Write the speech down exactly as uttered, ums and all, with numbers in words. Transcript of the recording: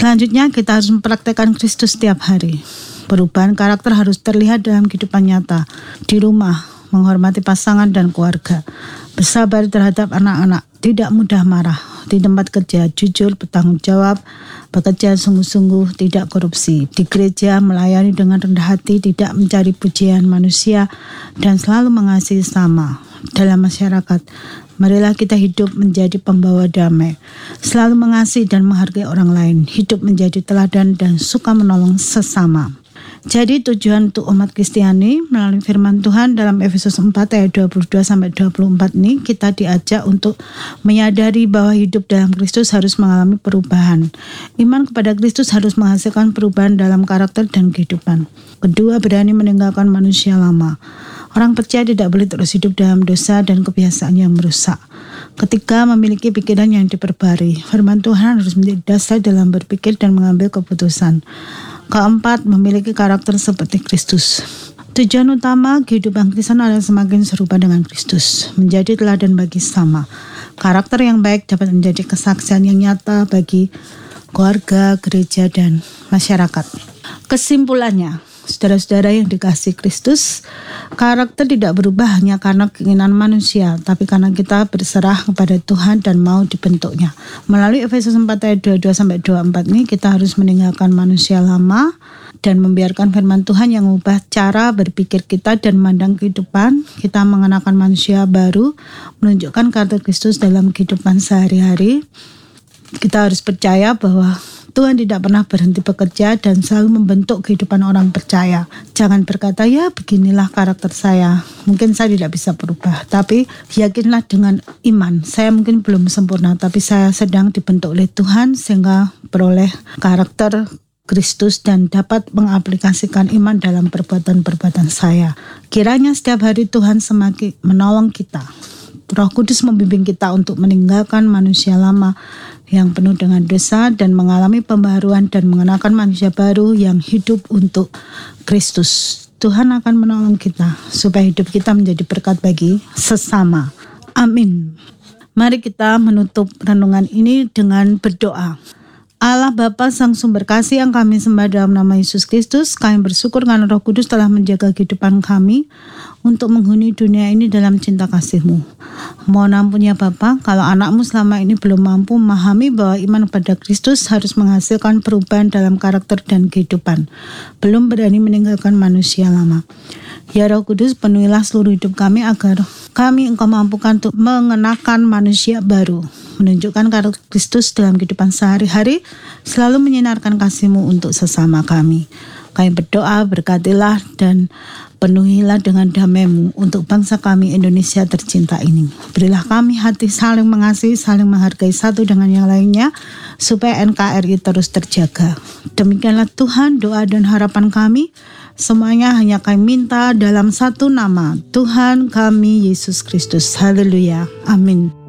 Selanjutnya kita harus mempraktekkan Kristus setiap hari. Perubahan karakter harus terlihat dalam kehidupan nyata, di rumah, menghormati pasangan dan keluarga, bersabar terhadap anak-anak, tidak mudah marah, di tempat kerja jujur, bertanggung jawab, bekerja sungguh-sungguh, tidak korupsi, di gereja melayani dengan rendah hati, tidak mencari pujian manusia, dan selalu mengasihi sesama. Dalam masyarakat, marilah kita hidup menjadi pembawa damai, selalu mengasihi dan menghargai orang lain, hidup menjadi teladan dan suka menolong sesama. Jadi tujuan untuk umat Kristiani melalui firman Tuhan dalam Efesus empat ayat dua puluh dua sampai dua puluh empat ini, kita diajak untuk menyadari bahwa hidup dalam Kristus harus mengalami perubahan. Iman kepada Kristus harus menghasilkan perubahan dalam karakter dan kehidupan. Kedua, berani meninggalkan manusia lama. Orang percaya tidak boleh terus hidup dalam dosa dan kebiasaan yang merusak. Ketiga, memiliki pikiran yang diperbarui. Firman Tuhan harus menjadi dasar dalam berpikir dan mengambil keputusan. Keempat, memiliki karakter seperti Kristus. Tujuan utama kehidupan Kristen adalah semakin serupa dengan Kristus, menjadi teladan bagi sesama. Karakter yang baik dapat menjadi kesaksian yang nyata bagi keluarga, gereja, dan masyarakat. Kesimpulannya, saudara-saudara yang dikasihi Kristus, karakter tidak berubah hanya karena keinginan manusia, tapi karena kita berserah kepada Tuhan dan mau dibentuknya. Melalui Efesus empat ayat dua puluh dua sampai dua puluh empat ini, kita harus meninggalkan manusia lama dan membiarkan firman Tuhan yang mengubah cara berpikir kita dan memandang kehidupan. Kita mengenakan manusia baru, menunjukkan karakter Kristus dalam kehidupan sehari-hari. Kita harus percaya bahwa Tuhan tidak pernah berhenti bekerja dan selalu membentuk kehidupan orang percaya. Jangan berkata, ya beginilah karakter saya, mungkin saya tidak bisa berubah. Tapi yakinlah dengan iman, saya mungkin belum sempurna, tapi saya sedang dibentuk oleh Tuhan sehingga beroleh karakter Kristus dan dapat mengaplikasikan iman dalam perbuatan-perbuatan saya. Kiranya setiap hari Tuhan semakin menolong kita. Roh Kudus membimbing kita untuk meninggalkan manusia lama yang penuh dengan dosa dan mengalami pembaharuan dan mengenakan manusia baru yang hidup untuk Kristus. Tuhan akan menolong kita supaya hidup kita menjadi berkat bagi sesama. Amin. Mari kita menutup renungan ini dengan berdoa. Allah Bapa Sang Sumber Kasih yang kami sembah dalam nama Yesus Kristus, kami bersyukur karena Roh Kudus telah menjaga kehidupan kami untuk menghuni dunia ini dalam cinta kasih-Mu. Mohon ampun ya Bapa, kalau anak-Mu selama ini belum mampu memahami bahwa iman kepada Kristus harus menghasilkan perubahan dalam karakter dan kehidupan, belum berani meninggalkan manusia lama. Ya Roh Kudus, penuhilah seluruh hidup kami agar kami Engkau mampukan untuk mengenakan manusia baru, menunjukkan karakter Kristus dalam kehidupan sehari-hari, selalu menyinarkan kasih-Mu untuk sesama kami. Kami berdoa, berkatilah dan penuhilah dengan damai-Mu untuk bangsa kami Indonesia tercinta ini. Berilah kami hati saling mengasihi, saling menghargai satu dengan yang lainnya, supaya N K R I terus terjaga. Demikianlah Tuhan doa dan harapan kami. Semuanya hanya kami minta dalam satu nama, Tuhan kami Yesus Kristus. Haleluya. Amin.